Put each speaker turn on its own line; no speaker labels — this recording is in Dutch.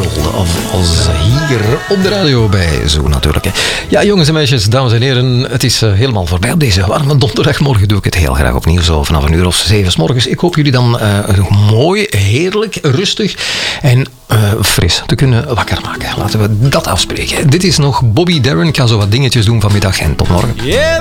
als hier op de radio bij Zo natuurlijk. Hè. Ja, jongens en meisjes, dames en heren, het is helemaal voorbij op deze warme donderdagmorgen. Doe ik het heel graag opnieuw, zo vanaf 7:00 's morgens. Ik hoop jullie dan mooi, heerlijk, rustig en fris te kunnen wakker maken. Laten we dat afspreken. Dit is nog Bobby Darin. Ik ga zo wat dingetjes doen vanmiddag en tot morgen.